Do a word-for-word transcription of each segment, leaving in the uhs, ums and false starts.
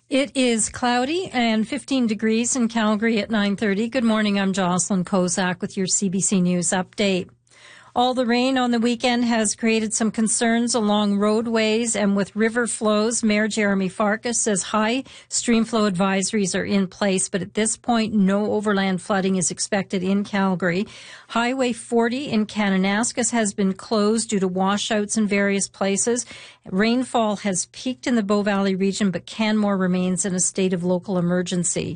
It is cloudy and fifteen degrees in Calgary at nine thirty. Good morning. I'm Jocelyn Kozak with your C B C News update. All the rain on the weekend has created some concerns along roadways and with river flows. Mayor Jeremy Farkas says high stream flow advisories are in place, but at this point, no overland flooding is expected in Calgary. Highway forty in Kananaskis has been closed due to washouts in various places. Rainfall has peaked in the Bow Valley region, but Canmore remains in a state of local emergency.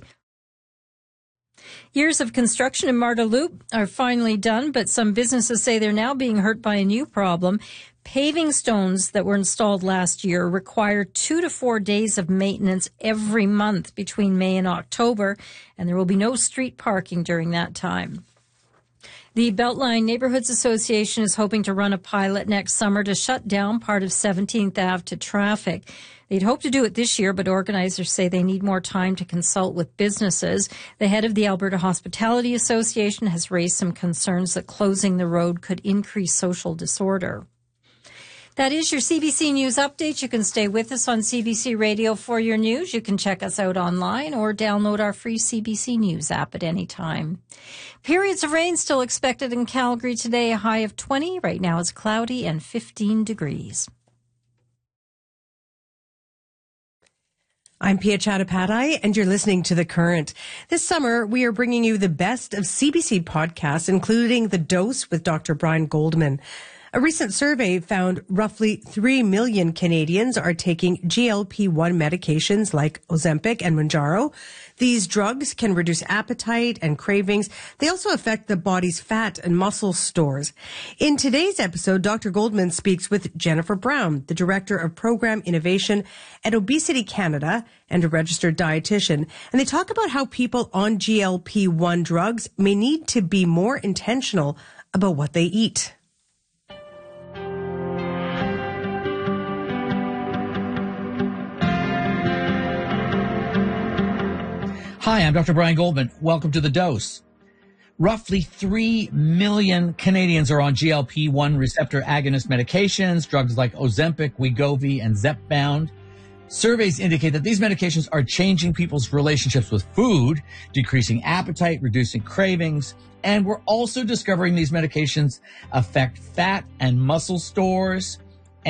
Years of construction in Marda Loop are finally done, but some businesses say they're now being hurt by a new problem. Paving stones that were installed last year require two to four days of maintenance every month between May and October, and there will be no street parking during that time. The Beltline Neighborhoods Association is hoping to run a pilot next summer to shut down part of seventeenth Avenue to traffic. They'd hope to do it this year, but organizers say they need more time to consult with businesses. The head of the Alberta Hospitality Association has raised some concerns that closing the road could increase social disorder. That is your C B C News update. You can stay with us on C B C Radio for your news. You can check us out online or download our free C B C News app at any time. Periods of rain still expected in Calgary today, a high of twenty. Right now it's cloudy and fifteen degrees. I'm Pia Chattopadhyay, and you're listening to The Current. This summer, we are bringing you the best of C B C podcasts, including The Dose with Doctor Brian Goldman. A recent survey found roughly three million Canadians are taking G L P one medications like Ozempic and Mounjaro. These drugs can reduce appetite and cravings. They also affect the body's fat and muscle stores. In today's episode, Doctor Goldman speaks with Jennifer Brown, the Director of Program Innovation at Obesity Canada and a registered dietitian. And they talk about how people on G L P one drugs may need to be more intentional about what they eat. Hi, I'm Doctor Brian Goldman. Welcome to The Dose. Roughly three million Canadians are on G L P one receptor agonist medications, drugs like Ozempic, Wegovy, and Zepbound. Surveys indicate that these medications are changing people's relationships with food, decreasing appetite, reducing cravings, and we're also discovering these medications affect fat and muscle stores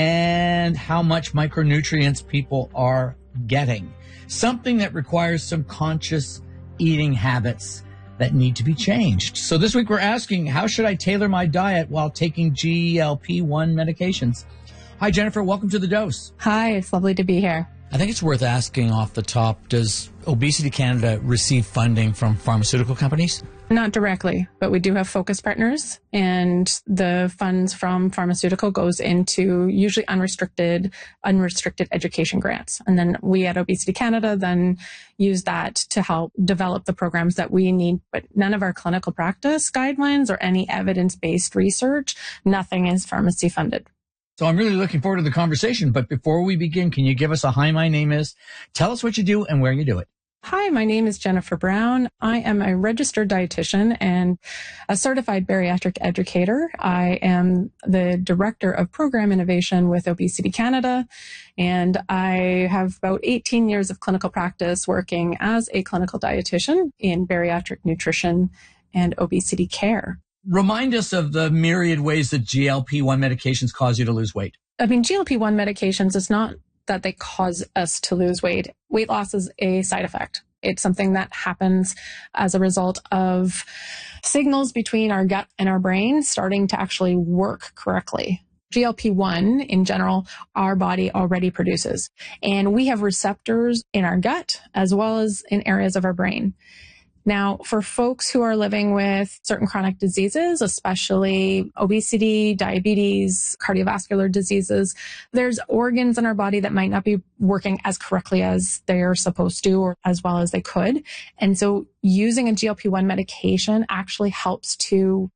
and how much micronutrients people are getting. Something that requires some conscious eating habits that need to be changed. So this week we're asking, how should I tailor my diet while taking G L P one medications? Hi, Jennifer. Welcome to The Dose. Hi. It's lovely to be here. I think it's worth asking off the top, does Obesity Canada receive funding from pharmaceutical companies? Not directly, but we do have focus partners, and the funds from pharmaceutical goes into usually unrestricted, unrestricted education grants. And then we at Obesity Canada then use that to help develop the programs that we need. But none of our clinical practice guidelines or any evidence-based research, nothing is pharmacy funded. So I'm really looking forward to the conversation. But before we begin, can you give us a hi, my name is, tell us what you do and where you do it. Hi, my name is Jennifer Brown. I am a registered dietitian and a certified bariatric educator. I am the Director of Program Innovation with Obesity Canada, and I have about eighteen years of clinical practice working as a clinical dietitian in bariatric nutrition and obesity care. Remind us of the myriad ways that G L P one medications cause you to lose weight. I mean, G L P one medications is not that they cause us to lose weight. Weight loss is a side effect. It's something that happens as a result of signals between our gut and our brain starting to actually work correctly. G L P one in general, our body already produces. And we have receptors in our gut as well as in areas of our brain. Now, for folks who are living with certain chronic diseases, especially obesity, diabetes, cardiovascular diseases, there's organs in our body that might not be working as correctly as they're supposed to or as well as they could. And so using a G L P one medication actually helps to